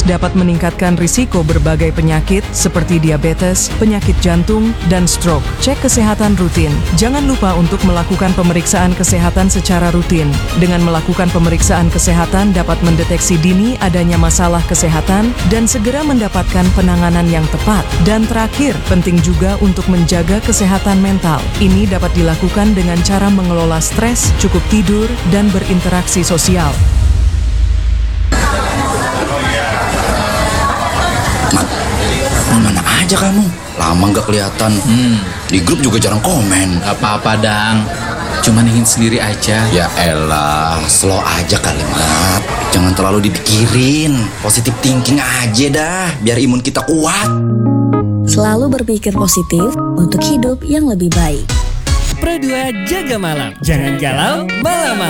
dapat meningkatkan risiko berbagai penyakit seperti diabetes, penyakit jantung, dan stroke. Cek kesehatan rutin. Jangan lupa untuk melakukan pemeriksaan kesehatan secara rutin. Dengan melakukan pemeriksaan kesehatan dapat mendeteksi dini adanya masalah kesehatan dan segera mendapatkan penanganan yang tepat. Dan terakhir, penting juga untuk menjaga kesehatan mental. Ini dapat dilakukan dengan cara mengelola stres, cukup tidur, dan berinteraksi sosial. Mana aja kamu? Lama gak kelihatan. Di grup juga jarang komen. Gak apa-apa, Dang. Cuman ingin sendiri aja. Ya elah, slow aja kalimat. Jangan terlalu dipikirin. Positive thinking aja dah, biar imun kita kuat. Selalu berpikir positif untuk hidup yang lebih baik. Pro 2 jaga malam. Jangan galau malam-malam.